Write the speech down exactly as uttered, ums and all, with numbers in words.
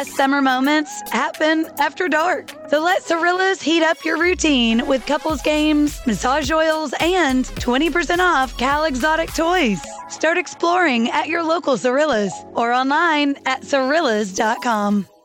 Summer moments happen after dark. So let Cirillas heat up your routine with couples games, massage oils, and twenty percent off Cal Exotic toys. Start exploring at your local Cirillas or online at cirillas dot com.